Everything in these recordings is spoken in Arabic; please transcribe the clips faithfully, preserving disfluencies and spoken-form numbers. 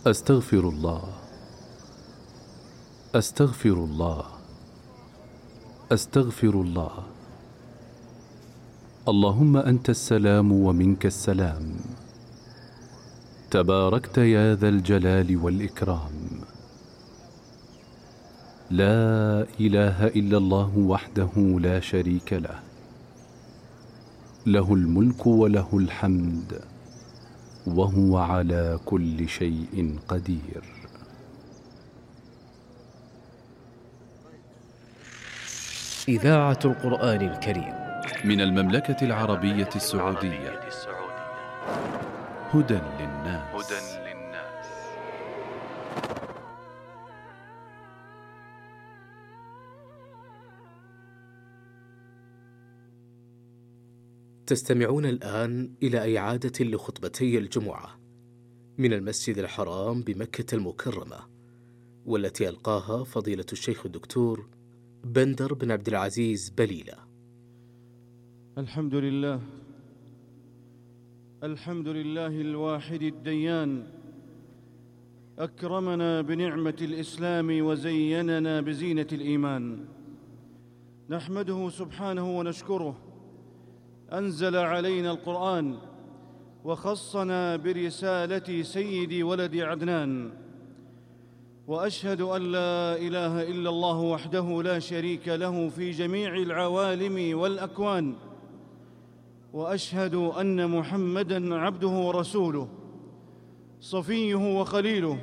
أستغفر الله أستغفر الله أستغفر الله. اللهم أنت السلام ومنك السلام، تباركت يا ذا الجلال والإكرام. لا إله إلا الله وحده لا شريك له، له الملك وله الحمد وهو على كل شيء قدير. إذاعة القرآن الكريم من المملكة العربية السعودية. هدى للناس. تستمعون الآن إلى إعادة لخطبتي الجمعة من المسجد الحرام بمكة المكرمة، والتي ألقاها فضيلة الشيخ الدكتور بندر بن عبد العزيز بليلة. الحمد لله الحمد لله الواحد الديان، أكرمنا بنعمة الإسلام وزيننا بزينة الإيمان. نحمده سبحانه ونشكره، أنزل علينا القرآن وخصنا برسالة سيد ولد عدنان. وأشهد أن لا إله إلا الله وحده لا شريك له في جميع العوالم والأكوان، وأشهد أن محمدًا عبده ورسوله صفيه وخليله،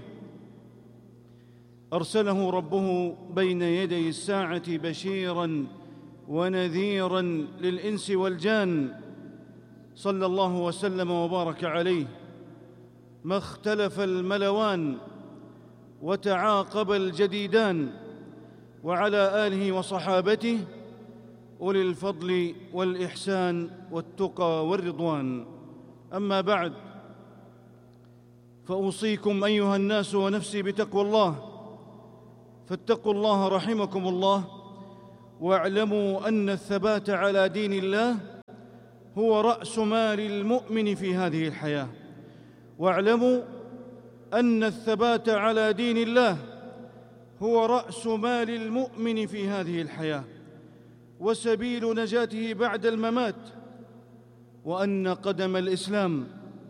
أرسله ربه بين يدي الساعة بشيراً ونذيراً للإنس والجان، صلى الله وسلم وبارك عليه ما اختلف الملوان وتعاقب الجديدان، وعلى آله وصحابته أولي الفضل والإحسان والتقى والرضوان. أما بعد، فأوصيكم أيها الناس ونفسي بتقوى الله، فاتقوا الله رحمكم الله، واعلموا أن الثبات على دين الله هو رأس مال المؤمن في هذه الحياة. واعلموا أن الثبات على دين الله هو رأس مال المؤمن في هذه الحياة وسبيل نجاته بعد الممات، وأن قدم الإسلام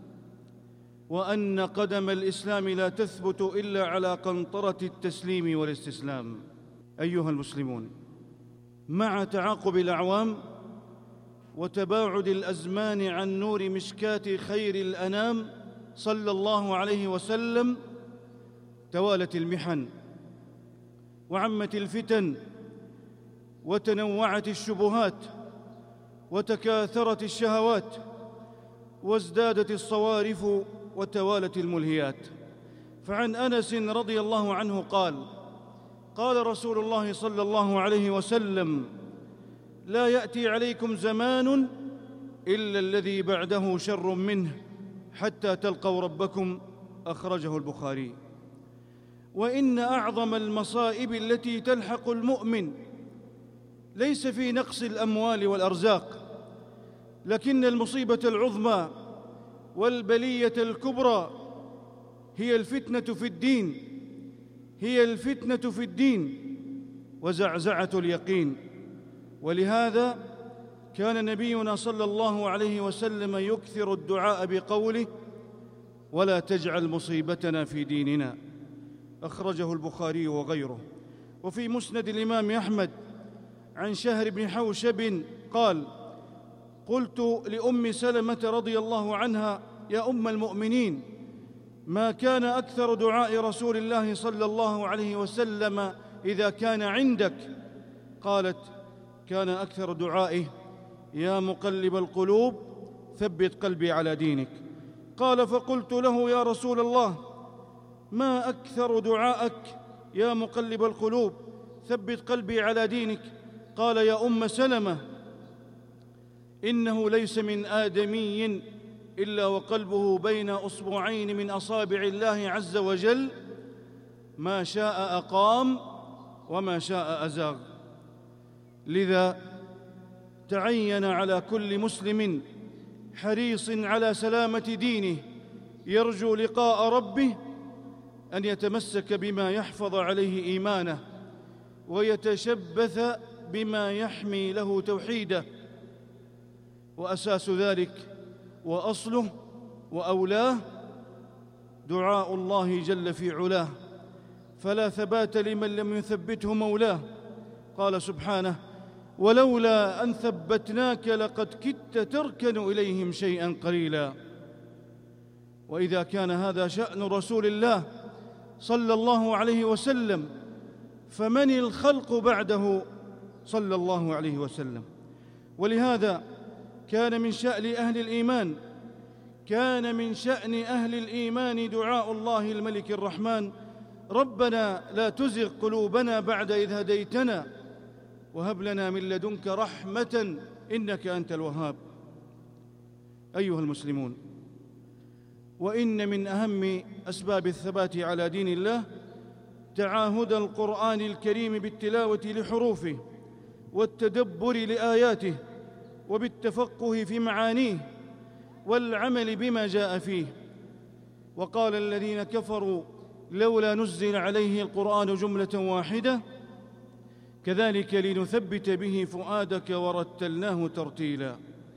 وأن قدم الإسلام لا تثبت إلا على قنطرة التسليم والاستسلام. أيها المسلمون، مع تعاقب الأعوام وتباعد الأزمان عن نور مشكاة خير الأنام صلى الله عليه وسلم، توالت المحن وعمت الفتن وتنوعت الشبهات وتكاثرت الشهوات وازدادت الصوارف وتوالت الملهيات. فعن أنس رضي الله عنه قال: قال رسول الله صلى الله عليه وسلم: لا يأتي عليكم زمان إلا الذي بعده شر منه حتى تلقوا ربكم، أخرجه البخاري. وإن أعظم المصائب التي تلحق المؤمن ليس في نقص الأموال والأرزاق، لكن المصيبة العظمى والبلية الكبرى هي الفتنة في الدين هي الفتنة في الدين وزعزعة اليقين. ولهذا كان نبينا صلى الله عليه وسلم يكثر الدعاء بقوله: ولا تجعل مصيبتنا في ديننا، أخرجه البخاري وغيره. وفي مسند الإمام أحمد عن شهر بن حوشب قال: قلت لأم سلمة رضي الله عنها: يا أم المؤمنين، ما كان أكثر دعاء رسول الله صلى الله عليه وسلم إذا كان عندك؟ قالت: كان أكثر دعائه: يا مقلب القلوب ثبت قلبي على دينك. قال: فقلت له: يا رسول الله، ما أكثر دعائك يا مقلب القلوب ثبت قلبي على دينك؟ قال: يا أم سلمة، إنه ليس من آدمي إلا وقلبه بين أصبعين من أصابع الله عز وجل، ما شاء أقام وما شاء أزاغ. لذا تعين على كل مسلم حريص على سلامة دينه يرجو لقاء ربه أن يتمسك بما يحفظ عليه إيمانه ويتشبث بما يحمي له توحيده، وأساس ذلك وأصله وأولاه دعاء الله جل في علاه، فلا ثبات لمن لم يثبته مولاه. قال سبحانه: ولولا أن ثبتناك لقد كدت تركن إليهم شيئا قليلا. وإذا كان هذا شأن رسول الله صلى الله عليه وسلم، فمن الخلق بعده صلى الله عليه وسلم؟ ولهذا كان من شأن أهل الإيمان كان من شأن أهل الإيمان دعاء الله الملك الرحمن: ربنا لا تزغ قلوبنا بعد إذ هديتنا وهب لنا من لدنك رحمة إنك أنت الوهاب. أيها المسلمون، وإن من أهم أسباب الثبات على دين الله تعاهد القرآن الكريم بالتلاوة لحروفه والتدبر لآياته وبالتفقه في معانيه والعمل بما جاء فيه. وقال الذين كفروا: لولا نزل عليه القرآن جملة واحدة كذلك لنثبت به فؤادك ورتلناه ترتيلا.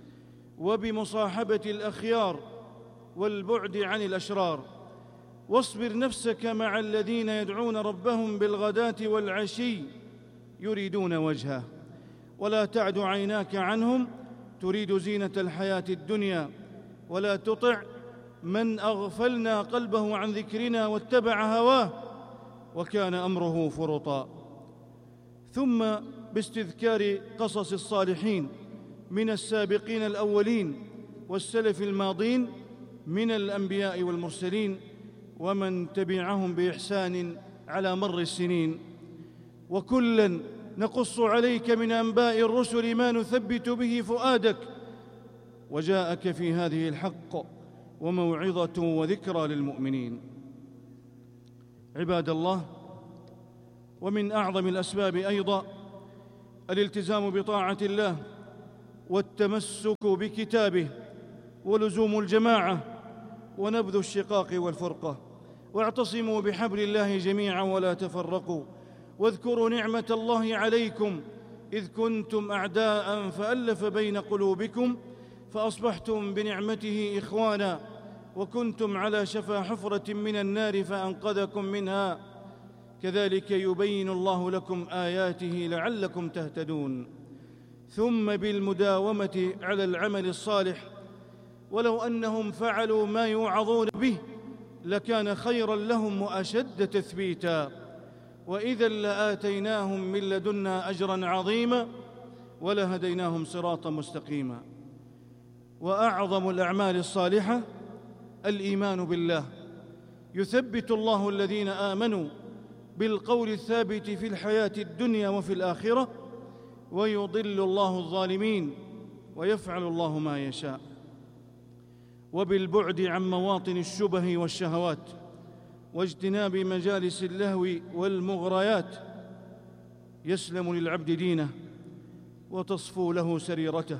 وبمصاحبة الأخيار والبعد عن الأشرار. واصبر نفسك مع الذين يدعون ربهم بالغداة والعشي يريدون وجهه ولا تعد عيناك عنهم تريد زينة الحياة الدنيا ولا تطع من أغفلنا قلبه عن ذكرنا واتبع هواه وكان أمره فرطا. ثم باستذكار قصص الصالحين من السابقين الأولين والسلف الماضين من الأنبياء والمرسلين ومن تبعهم بإحسان على مر السنين. وكلاً نقص عليك من أنباء الرسل ما نثبت به فؤادك وجاءك في هذه الحق وموعظة وذكرى للمؤمنين. عباد الله، ومن أعظم الأسباب أيضا الالتزام بطاعة الله والتمسك بكتابه ولزوم الجماعة ونبذ الشقاق والفرقة. واعتصموا بحبل الله جميعا ولا تفرقوا واذكروا نعمة الله عليكم إذ كنتم أعداء فألف بين قلوبكم فأصبحتم بنعمته إخوانا وكنتم على شفا حفرة من النار فأنقذكم منها كذلك يبين الله لكم آياته لعلكم تهتدون. ثم بالمداومة على العمل الصالح، ولو أنهم فعلوا ما يوعظون به لكان خيرا لهم وأشد تثبيتا وإذا لآتيناهم من لدنا أجرا عظيما ولهديناهم صراطا مستقيما. وأعظم الأعمال الصالحة الإيمان بالله، يثبت الله الذين آمنوا بالقول الثابت في الحياة الدنيا وفي الآخرة ويضل الله الظالمين ويفعل الله ما يشاء. وبالبعد عن مواطن الشبه والشهوات واجتناب مجالس اللهو والمغريات يسلم للعبد دينه وتصفو له سريرته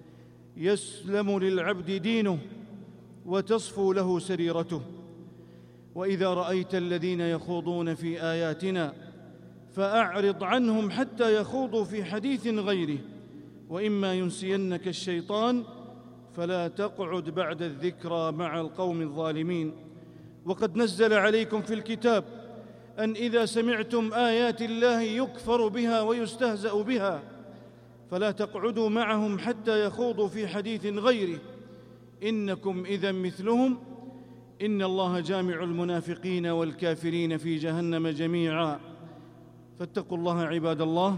يسلم للعبد دينه وتصفو له سريرته. وإذا رأيت الذين يخوضون في آياتنا فأعرض عنهم حتى يخوضوا في حديث غيره وإما ينسينك الشيطان فلا تقعد بعد الذكرى مع القوم الظالمين. وقد نزل عليكم في الكتاب أن إذا سمعتم آيات الله يكفر بها ويستهزأ بها فلا تقعدوا معهم حتى يخوضوا في حديث غيره إنكم إذا مثلهم إن الله جامع المنافقين والكافرين في جهنم جميعا. فاتقوا الله عباد الله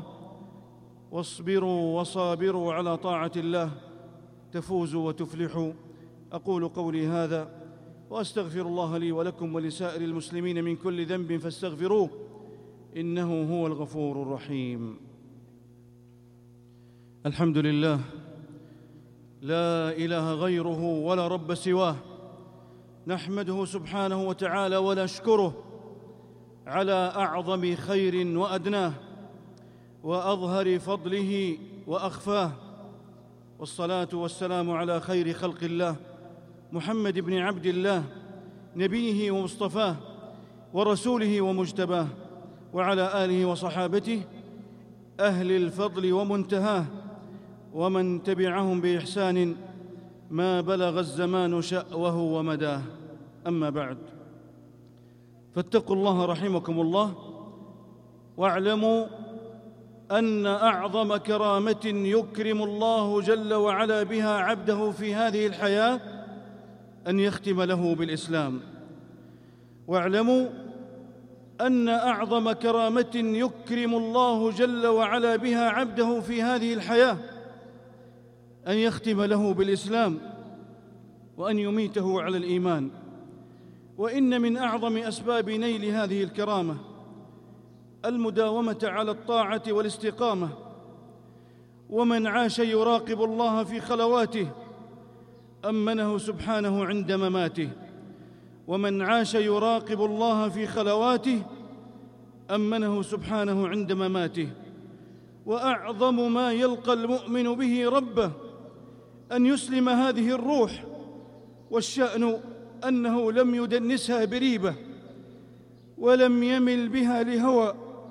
واصبروا وصابروا على طاعة الله تفوزوا وتفلحوا. أقول قولي هذا وأستغفر الله لي ولكم ولسائر المسلمين من كل ذنب فاستغفروه إنه هو الغفور الرحيم. الحمد لله لا إله غيره ولا رب سواه، نحمده سبحانه وتعالى ونشكره على أعظم خير وأدناه وأظهر فضله وأخفاه، والصلاة والسلام على خير خلق الله محمد بن عبد الله نبيه ومصطفاه ورسوله ومجتباه، وعلى آله وصحابته أهل الفضل ومنتهاه، ومن تبعهم بإحسان ما بلغ الزمان شأوه ومداه. أما بعد، فاتقوا الله رحمكم الله، واعلموا أن أعظم كرامة يكرم الله جل وعلا بها عبده في هذه الحياة أن يختم له بالإسلام. واعلموا أن أعظم كرامة يكرم الله جل وعلا بها عبده في هذه الحياة أن يختم له بالإسلام، وأن يميته على الإيمان. وإن من أعظم أسباب نيل هذه الكرامة المداومة على الطاعة والاستقامة. ومن عاش يراقب الله في خلواته أمنه سبحانه عند مماته، ومن عاش يراقب الله في خلواته أمنه سبحانه عند مماته. وأعظم ما يلقى المؤمن به ربه أن يسلم هذه الروح، والشأن أنه لم يدنسها بريبة ولم يمل بها لهوى.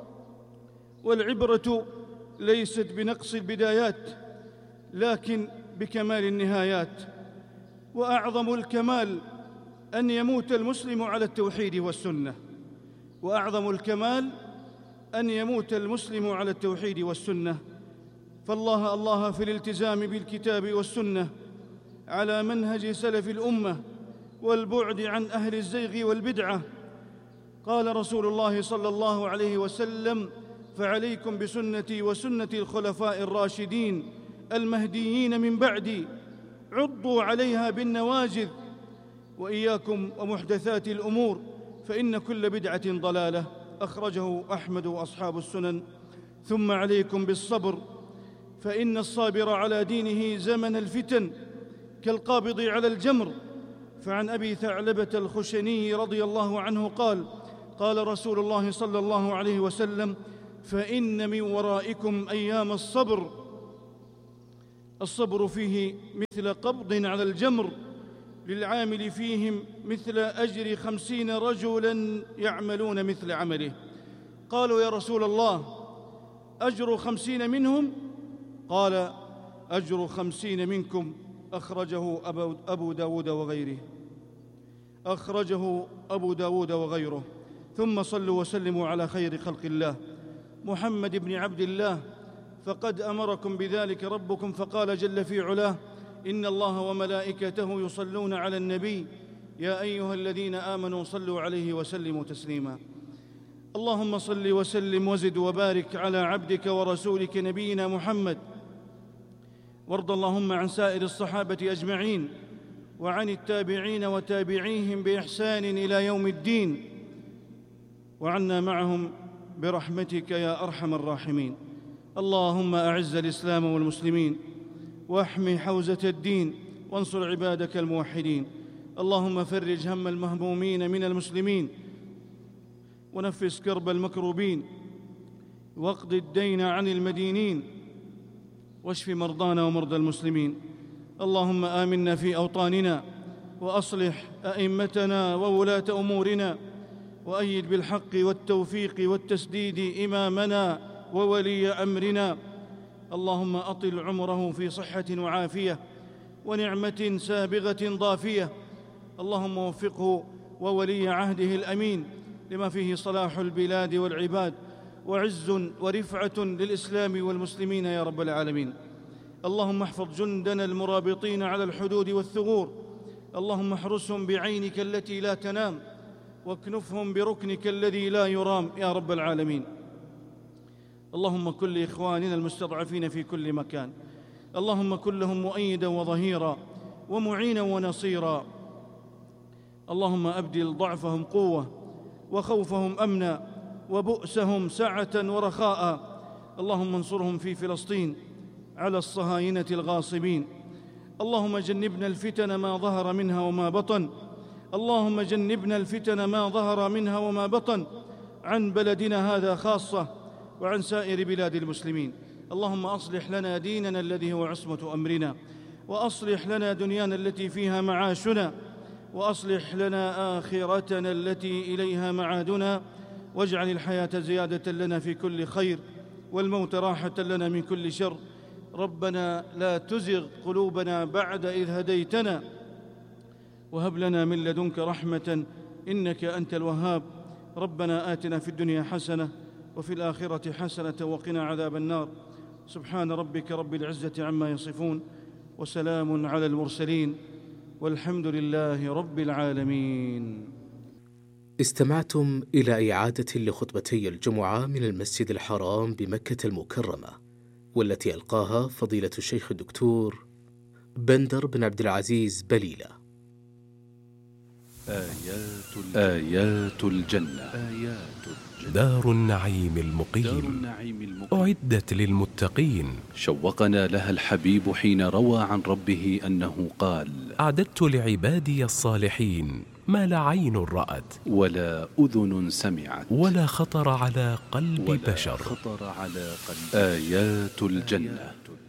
والعبرة ليست بنقص البدايات لكن بكمال النهايات. وأعظم الكمال أن يموت المسلم على التوحيد والسنة، وأعظم الكمال أن يموت المسلم على التوحيد والسنة. فالله الله في الالتزام بالكتاب والسنة على منهج سلف الأمة والبعد عن أهل الزيغ والبدعة. قال رسول الله صلى الله عليه وسلم: فعليكم بسنتي وسنة الخلفاء الراشدين المهديين من بعدي، عضوا عليها بالنواجذ، وإياكم ومحدثات الأمور فإن كل بدعة ضلالة. أخرجه أحمد وأصحاب السنن. ثم عليكم بالصبر، فإن الصابر على دينه زمن الفتن كالقابض على الجمر. فعن أبي ثعلبة الخشني رضي الله عنه قال: قال رسول الله صلى الله عليه وسلم: فإن من ورائكم أيام الصبر، الصبر فيه مثل قبض على الجمر، للعامل فيهم مثل أجر خمسين رجلاً يعملون مثل عمله. قالوا: يا رسول الله، أجر خمسين منهم؟ قال: أجر خمسين منكم. أخرجه أبو داود وغيره أخرجه أبو داود وغيره. ثم صلوا وسلموا على خير خلق الله محمد بن عبد الله، فقد أمركم بذلك ربكم، فقال جل في علاه: إن الله وملائكته يصلون على النبي يا أيها الذين آمنوا صلوا عليه وسلموا تسليما. اللهم صل وسلم وزد وبارك على عبدك ورسولك نبينا محمد، وارض اللهم عن سائر الصحابة أجمعين، وعن التابعين وتابعيهم بإحسان إلى يوم الدين، وعنا معهم برحمتك يا أرحم الراحمين. اللهم أعز الإسلام والمسلمين، واحمي حوزة الدين، وانصر عبادك الموحدين. اللهم فرج هم المهمومين من المسلمين، ونفس كرب المكروبين، واقض الدين عن المدينين، واشف مرضانا ومرضى المسلمين. اللهم آمنا في أوطاننا، وأصلح أئمتنا وولاة أمورنا، وأيد بالحق والتوفيق والتسديد إمامنا وولي أمرنا. اللهم أطل عمره في صحة وعافية ونعمة سابغة ضافية. اللهم وفقه وولي عهده الأمين لما فيه صلاح البلاد والعباد وعز ورفعة للإسلام والمسلمين يا رب العالمين. اللهم احفظ جندنا المرابطين على الحدود والثغور. اللهم احرسهم بعينك التي لا تنام، واكنفهم بركنك الذي لا يرام يا رب العالمين. اللهم كن لإخواننا المستضعفين في كل مكان، اللهم كن لهم مؤيدا وظهيرا ومعينا ونصيرا. اللهم أبدل ضعفهم قوة، وخوفهم أمنا، وبؤسهم سعة ورخاء. اللهم انصرهم في فلسطين على الصهاينة الغاصبين. اللهم جنبنا الفتن ما ظهر منها وما بطن اللهم جنبنا الفتن ما ظهر منها وما بطن عن بلدنا هذا خاصة، وعن سائر بلاد المسلمين. اللهم أصلح لنا ديننا الذي هو عصمة أمرنا، وأصلح لنا دنيانا التي فيها معاشنا، وأصلح لنا آخرتنا التي إليها معادنا، واجعل الحياة زيادة لنا في كل خير والموت راحة لنا من كل شر. ربنا لا تزغ قلوبنا بعد إذ هديتنا، وهب لنا من لدنك رحمة إنك أنت الوهاب. ربنا آتنا في الدنيا حسنة وفي الآخرة حسنة وقنا عذاب النار. سبحان ربك رب العزة عما يصفون، وسلام على المرسلين، والحمد لله رب العالمين. استمعتم إلى إعادة لخطبتي الجمعة من المسجد الحرام بمكة المكرمة، والتي ألقاها فضيلة الشيخ الدكتور بندر بن عبد العزيز بليلة. آيات, آيات الجنة. آيات الجنة دار النعيم المقيم أعدت للمتقين، شوقنا لها الحبيب حين روى عن ربه أنه قال: أعددت لعبادي الصالحين ما لا عين رأت ولا أذن سمعت ولا خطر على قلب ولا بشر. خطر على قلب. آيات الجنة